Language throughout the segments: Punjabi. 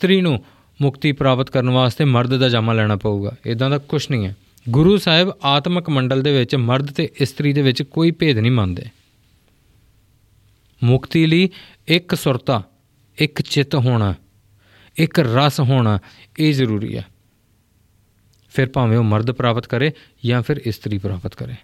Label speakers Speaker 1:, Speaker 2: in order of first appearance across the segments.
Speaker 1: ਇਸਤਰੀ ਨੂੰ ਮੁਕਤੀ ਪ੍ਰਾਪਤ ਕਰਨ ਵਾਸਤੇ ਮਰਦ ਦਾ ਜਾਮਾ ਲੈਣਾ ਪਊਗਾ। ਇੱਦਾਂ ਦਾ ਕੁਛ ਨਹੀਂ ਹੈ। ਗੁਰੂ ਸਾਹਿਬ ਆਤਮਿਕ ਮੰਡਲ ਦੇ ਵਿੱਚ ਮਰਦ ਅਤੇ ਇਸਤਰੀ ਦੇ ਵਿੱਚ ਕੋਈ ਭੇਦ ਨਹੀਂ ਮੰਨਦੇ। ਮੁਕਤੀ ਲਈ ਇੱਕ ਸੁਰਤਾ, ਇੱਕ ਚਿੱਤ ਹੋਣਾ, ਇੱਕ ਰਸ ਹੋਣਾ, ਇਹ ਜ਼ਰੂਰੀ ਹੈ। ਫਿਰ ਭਾਵੇਂ ਉਹ ਮਰਦ ਪ੍ਰਾਪਤ ਕਰੇ ਜਾਂ ਫਿਰ ਇਸਤਰੀ ਪ੍ਰਾਪਤ ਕਰੇ।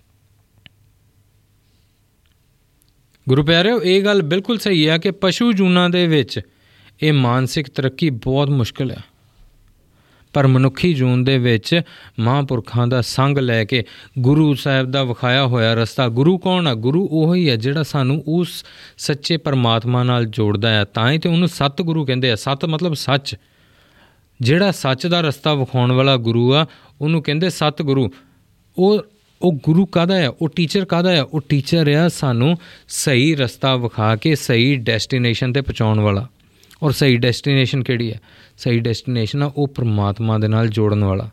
Speaker 1: ਗੁਰੂ ਪਿਆਰਿਓ, ਇਹ ਗੱਲ ਬਿਲਕੁਲ ਸਹੀ ਹੈ ਕਿ ਪਸ਼ੂ ਜੂਨਾਂ ਦੇ ਵਿੱਚ ਇਹ ਮਾਨਸਿਕ ਤਰੱਕੀ ਬਹੁਤ ਮੁਸ਼ਕਿਲ ਹੈ, ਪਰ ਮਨੁੱਖੀ ਜੂਨ ਦੇ ਵਿੱਚ ਮਹਾਂਪੁਰਖਾਂ ਦਾ ਸੰਗ ਲੈ ਕੇ ਗੁਰੂ ਸਾਹਿਬ ਦਾ ਵਿਖਾਇਆ ਹੋਇਆ ਰਸਤਾ। ਗੁਰੂ ਕੌਣ ਆ? ਗੁਰੂ ਉਹ ਹੀ ਹੈ ਜਿਹੜਾ ਸਾਨੂੰ ਉਸ ਸੱਚੇ ਪਰਮਾਤਮਾ ਨਾਲ ਜੋੜਦਾ ਹੈ। ਤਾਂ ਹੀ ਤਾਂ ਉਹਨੂੰ ਸਤਿਗੁਰੂ ਕਹਿੰਦੇ ਆ। ਸਤ ਮਤਲਬ ਸੱਚ। ਜਿਹੜਾ ਸੱਚ ਦਾ ਰਸਤਾ ਵਿਖਾਉਣ ਵਾਲਾ ਗੁਰੂ ਆ ਉਹਨੂੰ ਕਹਿੰਦੇ ਸਤਿਗੁਰੂ। ਉਹ ਗੁਰੂ ਕਾਹਦਾ ਆ? ਉਹ ਟੀਚਰ ਕਾਹਦਾ ਆ? ਉਹ ਟੀਚਰ ਆ ਸਾਨੂੰ ਸਹੀ ਰਸਤਾ ਵਿਖਾ ਕੇ ਸਹੀ ਡੈਸਟੀਨੇਸ਼ਨ 'ਤੇ ਪਹੁੰਚਾਉਣ ਵਾਲਾ। ਔਰ ਸਹੀ ਡੈਸਟੀਨੇਸ਼ਨ ਕਿਹੜੀ ਹੈ? ਸਹੀ ਡੈਸਟੀਨੇਸ਼ਨ ਆ ਉਹ ਪਰਮਾਤਮਾ ਦੇ ਨਾਲ ਜੋੜਨ ਵਾਲਾ।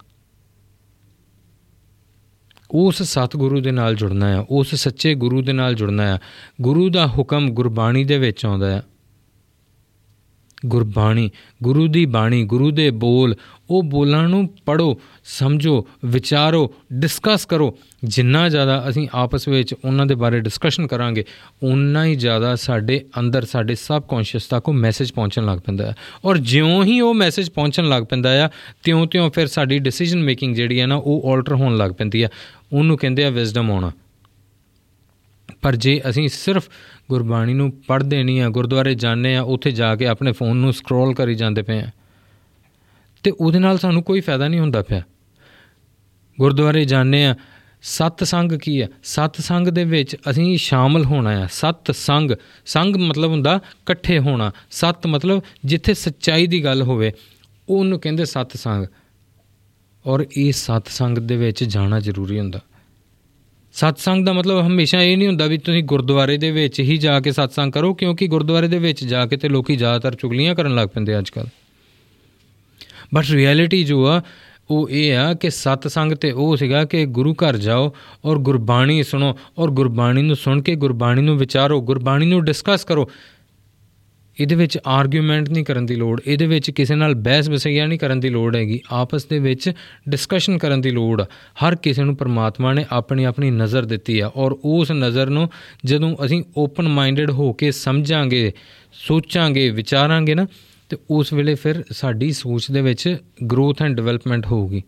Speaker 1: ਉਸ ਸਤਿਗੁਰੂ ਦੇ ਨਾਲ ਜੁੜਨਾ ਆ, ਉਸ ਸੱਚੇ ਗੁਰੂ ਦੇ ਨਾਲ ਜੁੜਨਾ ਆ। ਗੁਰੂ ਦਾ ਹੁਕਮ ਗੁਰਬਾਣੀ ਦੇ ਵਿੱਚ ਆਉਂਦਾ ਆ। ਗੁਰਬਾਣੀ, ਗੁਰੂ ਦੀ ਬਾਣੀ, ਗੁਰੂ ਦੇ ਬੋਲ, ਉਹ ਬੋਲਾਂ ਨੂੰ ਪੜ੍ਹੋ, ਸਮਝੋ, ਵਿਚਾਰੋ, ਡਿਸਕਸ ਕਰੋ। ਜਿੰਨਾ ਜ਼ਿਆਦਾ ਅਸੀਂ ਆਪਸ ਵਿੱਚ ਉਹਨਾਂ ਦੇ ਬਾਰੇ ਡਿਸਕਸ਼ਨ ਕਰਾਂਗੇ ਓਨਾ ਹੀ ਜ਼ਿਆਦਾ ਸਾਡੇ ਅੰਦਰ, ਸਾਡੇ ਸਬਕੌਂਸ਼ੀਅਸ ਤੱਕ ਉਹ ਮੈਸੇਜ ਪਹੁੰਚਣ ਲੱਗ ਪੈਂਦਾ ਹੈ। ਔਰ ਜਿਉਂ ਹੀ ਉਹ ਮੈਸੇਜ ਪਹੁੰਚਣ ਲੱਗ ਪੈਂਦਾ ਆ ਤਿਉਂ ਫਿਰ ਸਾਡੀ ਡਿਸੀਜ਼ਨ ਮੇਕਿੰਗ ਜਿਹੜੀ ਹੈ ਨਾ ਉਹ ਆਲਟਰ ਹੋਣ ਲੱਗ ਪੈਂਦੀ ਆ। ਉਹਨੂੰ ਕਹਿੰਦੇ ਆ ਵਿਜ਼ਡਮ ਆਉਣਾ। ਪਰ ਜੇ ਅਸੀਂ ਸਿਰਫ ਗੁਰਬਾਣੀ ਨੂੰ ਪੜ੍ਹਦੇ ਨਹੀਂ ਹਾਂ, ਗੁਰਦੁਆਰੇ ਜਾਂਦੇ ਹਾਂ, ਉੱਥੇ ਜਾ ਕੇ ਆਪਣੇ ਫੋਨ ਨੂੰ ਸਕਰੋਲ ਕਰੀ ਜਾਂਦੇ ਪਏ ਹਾਂ, ਅਤੇ ਉਹਦੇ ਨਾਲ ਸਾਨੂੰ ਕੋਈ ਫਾਇਦਾ ਨਹੀਂ ਹੁੰਦਾ ਪਿਆ। ਗੁਰਦੁਆਰੇ ਜਾਂਦੇ ਹਾਂ, ਸਤਸੰਗ ਕੀ ਹੈ? ਸਤਸੰਗ ਦੇ ਵਿੱਚ ਅਸੀਂ ਸ਼ਾਮਲ ਹੋਣਾ ਆ। ਸਤਸੰਗ, ਸੰਗ ਮਤਲਬ ਹੁੰਦਾ ਇਕੱਠੇ ਹੋਣਾ। ਸਤ ਮਤਲਬ ਜਿੱਥੇ ਸੱਚਾਈ ਦੀ ਗੱਲ ਹੋਵੇ ਉਹਨੂੰ ਕਹਿੰਦੇ ਸਤਸੰਗ। ਔਰ ਇਹ ਸਤਸੰਗ ਦੇ ਵਿੱਚ ਜਾਣਾ ਜ਼ਰੂਰੀ ਹੁੰਦਾ। ਸਤਸੰਗ ਦਾ ਮਤਲਬ ਹਮੇਸ਼ਾ ਇਹ ਨਹੀਂ ਹੁੰਦਾ ਵੀ ਤੁਸੀਂ ਗੁਰਦੁਆਰੇ ਦੇ ਵਿੱਚ ਹੀ ਜਾ ਕੇ ਸਤਸੰਗ ਕਰੋ, ਕਿਉਂਕਿ ਗੁਰਦੁਆਰੇ ਦੇ ਵਿੱਚ ਜਾ ਕੇ ਤਾਂ ਲੋਕ ਜ਼ਿਆਦਾਤਰ ਚੁਗਲੀਆਂ ਕਰਨ ਲੱਗ ਪੈਂਦੇ ਅੱਜ ਕੱਲ੍ਹ। ਬਟ ਰਿਐਲਿਟੀ ਜੋ ਆ ਉਹ ਇਹ ਆ ਕਿ ਸਤਸੰਗ ਤਾਂ ਉਹ ਸੀਗਾ ਕਿ ਗੁਰੂ ਘਰ ਜਾਓ ਔਰ ਗੁਰਬਾਣੀ ਸੁਣੋ, ਔਰ ਗੁਰਬਾਣੀ ਨੂੰ ਸੁਣ ਕੇ ਗੁਰਬਾਣੀ ਨੂੰ ਵਿਚਾਰੋ, ਗੁਰਬਾਣੀ ਨੂੰ ਡਿਸਕਸ ਕਰੋ। ਇਹਦੇ ਵਿੱਚ ਆਰਗੂਮੈਂਟ ਨਹੀਂ ਕਰਨ ਦੀ ਲੋੜ, ਇਹਦੇ ਵਿੱਚ ਕਿਸੇ ਨਾਲ ਬਹਿਸ ਵਸਈਆ ਨਹੀਂ ਕਰਨ ਦੀ ਲੋੜ ਹੈਗੀ। ਆਪਸ ਦੇ ਵਿੱਚ ਡਿਸਕਸ਼ਨ ਕਰਨ ਦੀ ਲੋੜ ਆ। ਹਰ ਕਿਸੇ ਨੂੰ ਪਰਮਾਤਮਾ ਨੇ ਆਪਣੀ ਆਪਣੀ ਨਜ਼ਰ ਦਿੱਤੀ ਆ, ਔਰ ਉਸ ਨਜ਼ਰ ਨੂੰ ਜਦੋਂ ਅਸੀਂ ਓਪਨ ਮਾਈਂਡਡ ਹੋ ਕੇ ਸਮਝਾਂਗੇ, ਸੋਚਾਂਗੇ, ਵਿਚਾਰਾਂਗੇ ਨਾ, ਅਤੇ ਉਸ ਵੇਲੇ ਫਿਰ ਸਾਡੀ ਸੋਚ ਦੇ ਵਿੱਚ ਗਰੋਥ ਐਂਡ ਡਿਵੈਲਪਮੈਂਟ ਹੋਊਗੀ।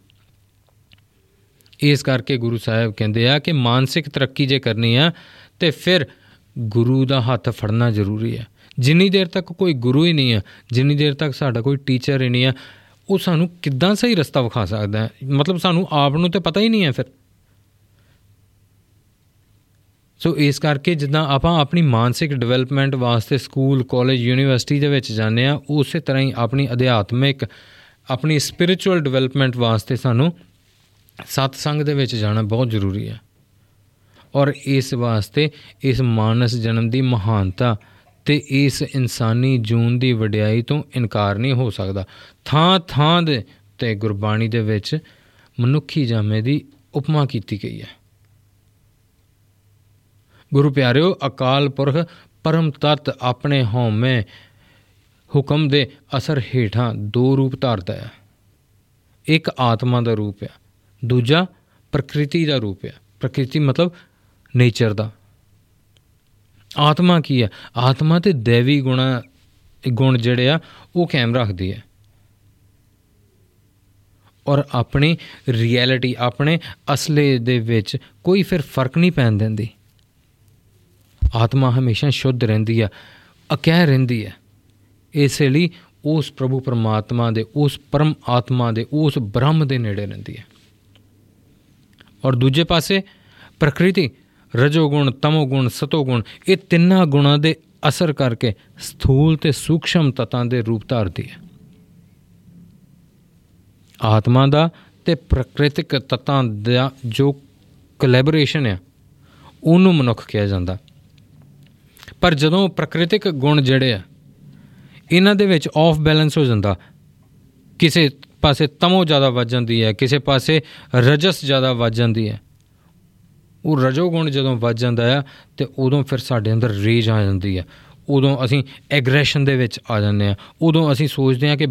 Speaker 1: ਇਸ ਕਰਕੇ ਗੁਰੂ ਸਾਹਿਬ ਕਹਿੰਦੇ ਆ ਕਿ ਮਾਨਸਿਕ ਤਰੱਕੀ ਜੇ ਕਰਨੀ ਆ ਤਾਂ ਫਿਰ ਗੁਰੂ ਦਾ ਹੱਥ ਫੜਨਾ ਜ਼ਰੂਰੀ ਹੈ। ਜਿੰਨੀ ਦੇਰ ਤੱਕ ਕੋਈ ਗੁਰੂ ਹੀ ਨਹੀਂ ਆ, ਜਿੰਨੀ ਦੇਰ ਤੱਕ ਸਾਡਾ ਕੋਈ ਟੀਚਰ ਹੀ ਨਹੀਂ ਆ, ਉਹ ਸਾਨੂੰ ਕਿੱਦਾਂ ਸਹੀ ਰਸਤਾ ਵਿਖਾ ਸਕਦਾ ਹੈ? ਮਤਲਬ ਸਾਨੂੰ ਆਪ ਨੂੰ ਤਾਂ ਪਤਾ ਹੀ ਨਹੀਂ ਹੈ ਫਿਰ। ਸੋ ਇਸ ਕਰਕੇ ਜਿੱਦਾਂ ਆਪਾਂ ਆਪਣੀ ਮਾਨਸਿਕ ਡਿਵੈਲਪਮੈਂਟ ਵਾਸਤੇ ਸਕੂਲ, ਕਾਲਜ, ਯੂਨੀਵਰਸਿਟੀ ਦੇ ਵਿੱਚ ਜਾਂਦੇ ਹਾਂ, ਉਸੇ ਤਰ੍ਹਾਂ ਹੀ ਆਪਣੀ ਅਧਿਆਤਮਿਕ, ਆਪਣੀ ਸਪਿਰਿਚੁਅਲ ਡਿਵੈਲਪਮੈਂਟ ਵਾਸਤੇ ਸਾਨੂੰ ਸਤਸੰਗ ਦੇ ਵਿੱਚ ਜਾਣਾ ਬਹੁਤ ਜ਼ਰੂਰੀ ਹੈ। ਔਰ ਇਸ ਵਾਸਤੇ ਇਸ ਮਾਨਸ ਜਨਮ ਦੀ ਮਹਾਨਤਾ ਅਤੇ ਇਸ ਇਨਸਾਨੀ ਜੂਨ ਦੀ ਵਡਿਆਈ ਤੋਂ ਇਨਕਾਰ ਨਹੀਂ ਹੋ ਸਕਦਾ। ਥਾਂ ਥਾਂ ਦੇ 'ਤੇ ਗੁਰਬਾਣੀ ਦੇ ਵਿੱਚ ਮਨੁੱਖੀ ਜਾਮੇ ਦੀ ਉਪਮਾ ਕੀਤੀ ਗਈ ਹੈ। ਗੁਰੂ ਪਿਆਰਿਓ, ਅਕਾਲ ਪੁਰਖ ਪਰਮ ਤੱਤ ਆਪਣੇ ਹਉਮੈ ਹੁਕਮ ਦੇ ਅਸਰ ਹੇਠਾਂ ਦੋ ਰੂਪ ਧਾਰਦਾ ਹੈ। ਇੱਕ ਆਤਮਾ ਦਾ ਰੂਪ ਆ, ਦੂਜਾ ਪ੍ਰਕਿਰਤੀ ਦਾ ਰੂਪ ਆ। ਪ੍ਰਕਿਰਤੀ ਮਤਲਬ ਨੇਚਰ ਦਾ। ਆਤਮਾ ਕੀ ਹੈ? ਆਤਮਾ ਤੇ ਦੈਵੀ ਗੁਣ ਜਿਹੜੇ ਆ ਉਹ ਕਾਇਮ ਰੱਖਦੀ ਹੈ, ਔਰ ਆਪਣੀ ਰਿਐਲਿਟੀ, ਆਪਣੇ ਅਸਲੇ ਦੇ ਵਿੱਚ ਕੋਈ ਫਿਰ ਫਰਕ ਨਹੀਂ ਪੈਣ ਦਿੰਦੀ। ਆਤਮਾ ਹਮੇਸ਼ਾ ਸ਼ੁੱਧ ਰਹਿੰਦੀ ਆ, ਅਕਹਿ ਰਹਿੰਦੀ ਹੈ। ਇਸੇ ਲਈ ਉਸ ਪ੍ਰਭੂ ਪਰਮਾਤਮਾ ਦੇ, ਉਸ ਪਰਮ ਆਤਮਾ ਦੇ, ਉਸ ਬ੍ਰਹਮ ਦੇ ਨੇੜੇ ਰਹਿੰਦੀ ਹੈ। ਔਰ ਦੂਜੇ ਪਾਸੇ ਪ੍ਰਕਿਰਤੀ, ਰਜੋਗੁਣ, ਤਮੋਗੁਣ, ਸਤੋਗੁਣ, ਇਹ ਤਿੰਨਾਂ ਗੁਣਾਂ ਦੇ ਅਸਰ ਕਰਕੇ ਸਥੂਲ ਅਤੇ ਸੂਖਸ਼ਮ ਤੱਤਾਂ ਦੇ ਰੂਪ ਧਾਰਦੀ ਹੈ। ਆਤਮਾ ਦਾ ਅਤੇ ਪ੍ਰਕਿਰਤਿਕ ਤੱਤਾਂ ਦਾ ਜੋ ਕੋਲੈਬੋਰੇਸ਼ਨ ਆ ਉਹਨੂੰ ਮਨੁੱਖ ਕਿਹਾ ਜਾਂਦਾ। ਪਰ ਜਦੋਂ ਪ੍ਰਕਿਰਤਿਕ ਗੁਣ ਜਿਹੜੇ ਆ ਇਹਨਾਂ ਦੇ ਵਿੱਚ ਆਫ ਬੈਲੈਂਸ ਹੋ ਜਾਂਦਾ, ਕਿਸੇ ਪਾਸੇ ਤਮੋ ਜ਼ਿਆਦਾ ਵੱਧ ਜਾਂਦੀ ਹੈ, ਕਿਸੇ ਪਾਸੇ ਰਜਸ ਜ਼ਿਆਦਾ ਵੱਧ ਜਾਂਦੀ ਹੈ, ਉਹ ਰਜੋਗੁਣ ਜਦੋਂ ਵੱਧ ਜਾਂਦਾ ਆ ਅਤੇ ਉਦੋਂ ਫਿਰ ਸਾਡੇ ਅੰਦਰ ਰੇਜ ਆ ਜਾਂਦੀ ਹੈ। ਉਦੋਂ ਅਸੀਂ ਐਗਰੈਸ਼ਨ ਦੇ ਵਿੱਚ ਆ ਜਾਂਦੇ ਹਾਂ। ਉਦੋਂ ਅਸੀਂ ਸੋਚਦੇ ਹਾਂ ਕਿ